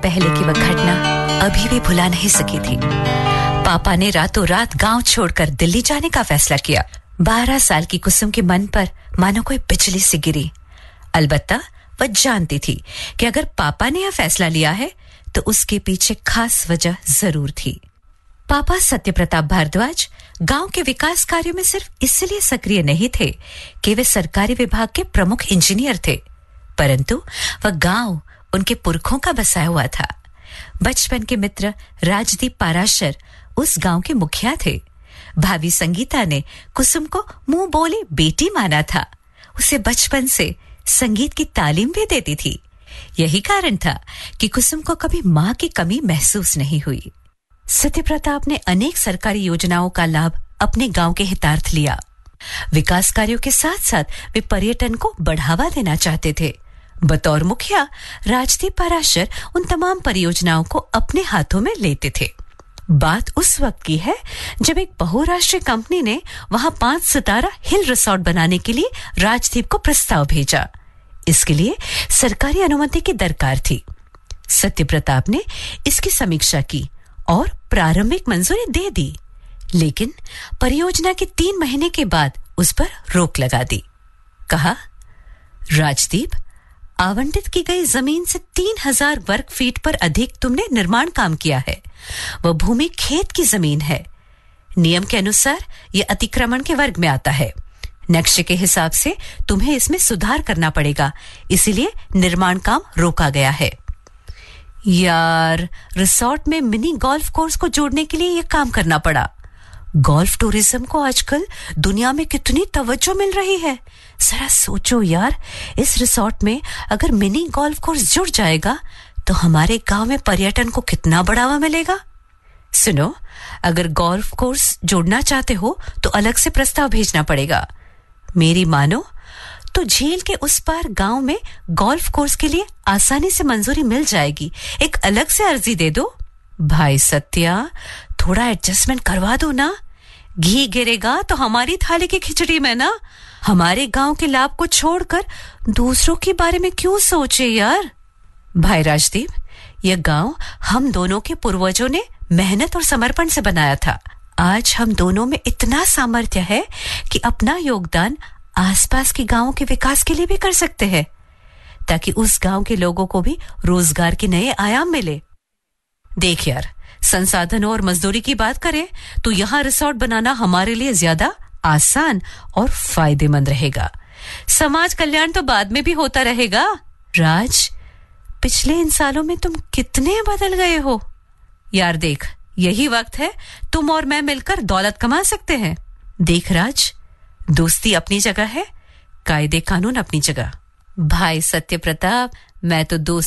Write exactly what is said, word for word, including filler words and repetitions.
पहले की वह घटना अभी भी भुला नहीं सकी थी। पापा ने रातों रात गांव छोड़कर दिल्ली जाने का फैसला किया। बारह साल की कुसुम के मन पर मानो कोई बिजली सी गिरी। अलबत्ता वह जानती थी कि अगर पापा ने यह फैसला लिया है तो उसके पीछे खास वजह जरूर थी। पापा सत्यप्रताप भारद्वाज गांव के विकास कार्यों में सिर्फ इसलिए सक्रिय नहीं थे कि वे सरकारी विभाग के प्रमुख इंजीनियर थे, परंतु वह गांव उनके पुरखों का बसाया हुआ था। बचपन के मित्र राजदीप पाराशर उस गांव के मुखिया थे। भाभी संगीता ने कुसुम को मुंह बोले बेटी माना था। उसे बचपन से संगीत की तालीम भी देती थी। यही कारण था कि कुसुम को कभी मां की कमी महसूस नहीं हुई। सत्यप्रताप ने अनेक सरकारी योजनाओं का लाभ अपने गांव के हितार्थ लिया। विकास कार्यों के साथ साथ वे पर्यटन को बढ़ावा देना चाहते थे। बतौर मुखिया राजदीप पाराशर उन तमाम परियोजनाओं को अपने हाथों में लेते थे। बात उस वक्त की है जब एक बहुराष्ट्रीय कंपनी ने वहां पांच सितारा हिल रिसोर्ट बनाने के लिए राजदीप को प्रस्ताव भेजा। इसके लिए सरकारी अनुमति की दरकार थी। सत्यप्रताप ने इसकी समीक्षा की और प्रारंभिक मंजूरी दे दी, लेकिन परियोजना के तीन महीने के बाद उस पर रोक लगा दी। कहा, राजदीप, आवंटित की गई जमीन से तीन हजार वर्ग फीट पर अधिक तुमने निर्माण काम किया है। वह भूमि खेत की जमीन है। नियम के अनुसार यह अतिक्रमण के वर्ग में आता है। नक्शे के हिसाब से तुम्हें इसमें सुधार करना पड़ेगा, इसीलिए निर्माण काम रोका गया है। यार, रिसोर्ट में मिनी गोल्फ कोर्स को जोड़ने के लिए यह काम करना पड़ा। गोल्फ टूरिज्म को आजकल दुनिया में कितनी तवज्जो मिल रही है। जरा सोचो यार, इस रिसोर्ट में अगर मिनी गोल्फ कोर्स जुड़ जाएगा तो हमारे गांव में पर्यटन को कितना बढ़ावा मिलेगा। सुनो, अगर गोल्फ कोर्स जोड़ना चाहते हो तो अलग से प्रस्ताव भेजना पड़ेगा। मेरी मानो तो झील के उस पार गांव में गोल्फ कोर्स के लिए आसानी से मंजूरी मिल जाएगी। एक अलग से अर्जी दे दो। भाई सत्या, थोड़ा एडजस्टमेंट करवा दो ना। घी गिरेगा तो हमारी थाली की खिचड़ी में ना। हमारे गांव के लाभ को छोड़कर दूसरों के बारे में क्यों सोचे यार। भाई राजदीप, यह गांव हम दोनों के पूर्वजों ने मेहनत और समर्पण से बनाया था। आज हम दोनों में इतना सामर्थ्य है कि अपना योगदान आसपास के गांवों के विकास के लिए भी कर सकते हैं, ताकि उस गांव के लोगों को भी रोजगार के नए आयाम मिले। देख यार, संसाधनों और मजदूरी की बात करें तो यहाँ रिसोर्ट बनाना हमारे लिए ज्यादा आसान और फायदेमंद रहेगा। समाज कल्याण तो बाद में भी होता रहेगा। राज, पिछले इन सालों में तुम कितने बदल गए हो यार। देख, यही वक्त है तुम और मैं मिलकर दौलत कमा सकते हैं। देख राज, दोस्ती अपनी जगह है, कायदे कानून अपनी जगह। भाई सत्यप्रताप, मैं तो दोस्त